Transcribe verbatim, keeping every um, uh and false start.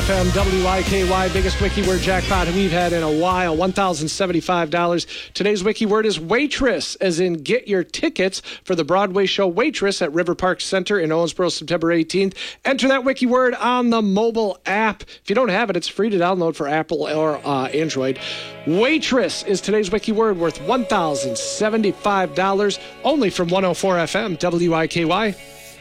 F M, W I K Y, biggest wiki word jackpot we've had in a while, one thousand seventy-five dollars. Today's wiki word is waitress, as in get your tickets for the Broadway show Waitress at River Park Center in Owensboro, September eighteenth. Enter that wiki word on the mobile app. If you don't have it, it's free to download for Apple or uh, Android. Waitress is today's wiki word, worth one thousand seventy-five dollars, only from one oh four F M, W I K Y.